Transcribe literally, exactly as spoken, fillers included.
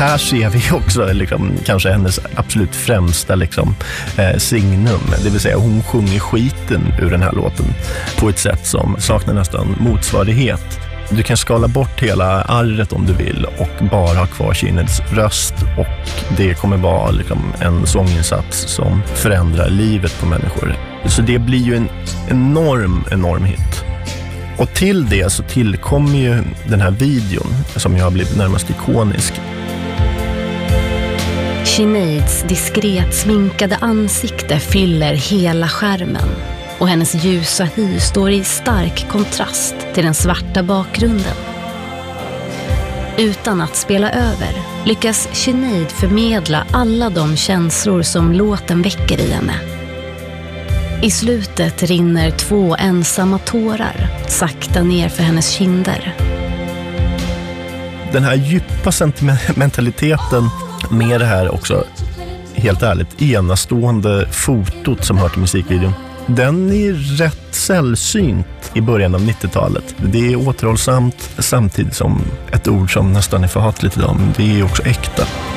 här ser vi också liksom, kanske hennes absolut främsta liksom, eh, signum. Det vill säga hon sjunger skiten ur den här låten på ett sätt som saknar nästan motsvarighet. Du kan skala bort hela arret om du vill och bara ha kvar Kineds röst, och det kommer vara liksom en sånginsats som förändrar livet på människor. Så det blir ju en enorm, enorm hit. Och till det så tillkommer ju den här videon som jag har blivit närmast ikonisk. Sinéads diskret sminkade ansikte fyller hela skärmen och hennes ljusa hy står i stark kontrast till den svarta bakgrunden. Utan att spela över lyckas Sinéad förmedla alla de känslor som låten väcker i henne. I slutet rinner två ensamma tårar sakta ner för hennes kinder. Den här djupa sentimentaliteten med det här också, helt ärligt, enastående fotot som hör till musikvideon, den är rätt sällsynt i början av nittiotalet. Det är återhållsamt samtidigt som ett ord som nästan är förhatligt idag, men det är också äkta.